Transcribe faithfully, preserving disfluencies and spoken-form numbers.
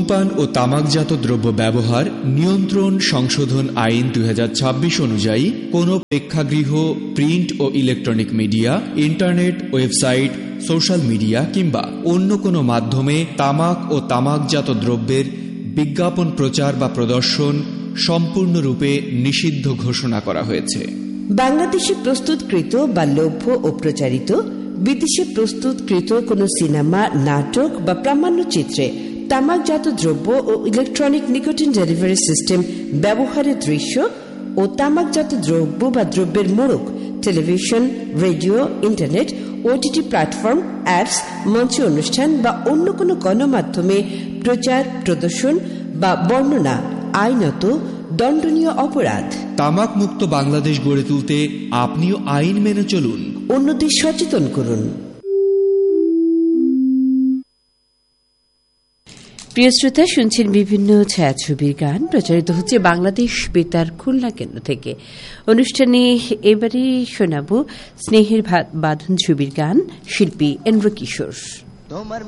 ধূমপান ও তামাকজাত দ্রব্য ব্যবহার নিয়ন্ত্রণ সংশোধন আইন দুই হাজার ছাব্বিশ অনুযায়ী কোনো প্রেক্ষাগৃহ, প্রিন্ট ও electronic media, internet, website, social media কিংবা অন্য কোনো মাধ্যমে তামাক ও তামাকজাত দ্রব্যের বিজ্ঞাপন প্রচার বা প্রদর্শন সম্পূর্ণরূপে নিষিদ্ধ ঘোষণা করা হয়েছে। বাংলাদেশে প্রস্তুতকৃত বা লভ্য ও প্রচারিত বিদেশে প্রস্তুতকৃত কোনো সিনেমা, নাটক বা প্রামাণ্যচিত্রে তামাকজাত দ্রব্য ও ইলেকট্রনিক নিকোটিন ডেলিভারি সিস্টেম ব্যবহারের দৃশ্য ও তামাকজাত দ্রব্য বা দ্রব্যের মোড়ক television, radio, internet, OTT platform, apps, মঞ্চ অনুষ্ঠান বা অন্য কোনো গণমাধ্যমে প্রচার, প্রদর্শন বা বর্ণনা আইনত দণ্ডনীয় অপরাধ। তামাক মুক্ত বাংলাদেশ গড়ে তুলতে আপনিও আইন মেনে চলুন, অন্যদের সচেতন করুন। প্রিয় শ্রোতা, শুনছেন বিভিন্ন ছায়াছবির গান প্রচারিত হচ্ছে বাংলাদেশ বেতার খুলনা কেন্দ্র থেকে। অনুষ্ঠানে এবারে শোনাব স্নেহের বাঁধন ছবির গান, শিল্পী এন্দ্র কিশোর।